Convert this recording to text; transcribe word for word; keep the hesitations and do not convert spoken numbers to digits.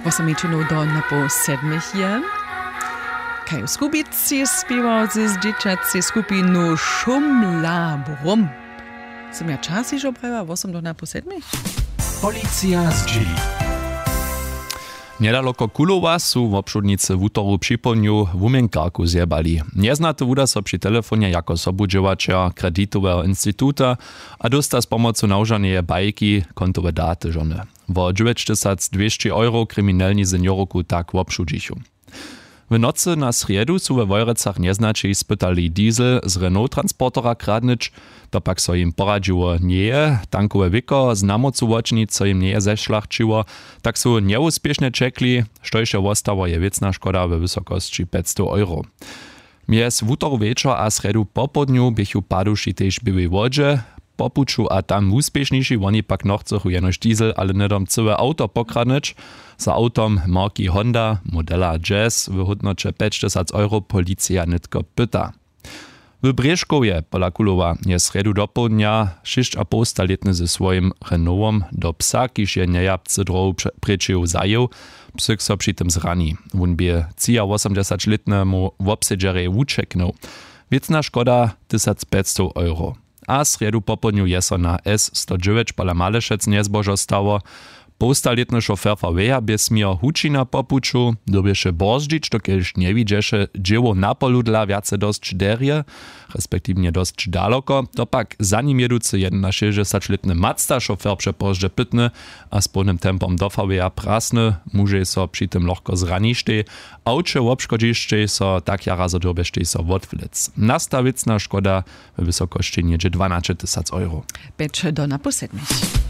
Osamičinu do napo sedmich je. Kaj v skupici spiewał z dzieciacej skupinu Šumla Brum. Som ja časi žobrała, osem do napo sedmich? Policja z dzieli. Niedaleko Kulowa su w obszudnicy w utoru przypomniu wumienkarku zjebali. Nieznaty wuda so przy telefonie jako sobudziewacia kreditowego instytuta, a dosta z pomocą naużanej bajki kontowe daty żony. Wo dziewięć tysięcy dwieście euro kryminalni senioroku tak w obszudzichu. W nocy na sriedu su we Wojrecach nieznaczy spytali diesel z Renault transportera kradnyć, to pak so im poradziło nie, tankowe wiko z namocu łocznic, co im nie zeszlachciło, tak su nieuspiesznie czekli, sztojsze wostało je wiecna szkoda we wysokości pięćset euro. Mies w utoru wieczor a sredu popodniu bychu paduši też były wodzie, popuczu a tam uspieszniejsi, oni pak nochcechu jenoś diesel, ale nedom całe auto pokradnyć. Za autom marki Honda, modela Jazz, w hodnocie pięć tysięcy euro policja nitko pyta. W Brzeżkowie pola Kulowa je sredu do południa sześć a pół letny ze swoim Renaultom do psa, kiż je niejabcy drohu przeczył zajął, psyk so przy tym zrani. Wun by osiemdziesięcioletnemu w obsedzierej uczeknął. Wiecna szkoda tysiąc pięćset euro. A sredu popodniu je so na S sto dziewięć pola Malešec niezbożo stało. Postaletny szofer Faweja bez mir hučina popuču, dobieše bożdzić, to kiedyś nie widzieše dzieło na polu dla wiace dość derje, respektywnie dość daleko, to pak za nim jeducy šesťdesiatletny Mazda szofer przepożdże pytny, a z pełnym tempom do Faweja prasny, muže so przy tym lohko zranište, auče w obszkodzište so tak jara zadobiešte so wodwlic. Nastawicna szkoda w wysokości niedzie dwanaście tysięcy euro. Becz do napo sedmich.